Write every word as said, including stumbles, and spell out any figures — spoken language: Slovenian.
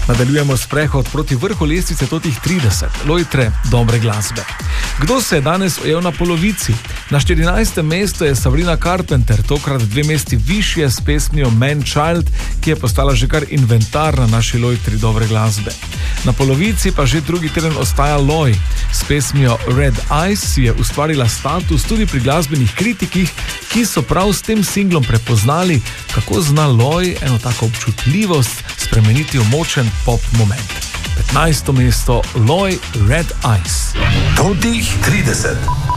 Nadaljujemo sprehod proti vrhu lestvice totih trideset, lojtre dobre glasbe. Kdo se je danes ujel na polovici? Na štirinajstem mestu je Sabrina Carpenter, tokrat dve mesti višje s pesmijo Man Child, ki je postala že kar inventar na naši lojtri dobre glasbe. Na polovici pa že drugi teden ostaja Loj. S pesmijo Red Eyes si je ustvarila status tudi pri glasbenih kritikih, ki so prav s tem singlom prepoznali, kako zna Loj eno tako občutljivost spremeniti v močen pop moment. petnajsto mesto Loj, Red Eyes. Totih trideset.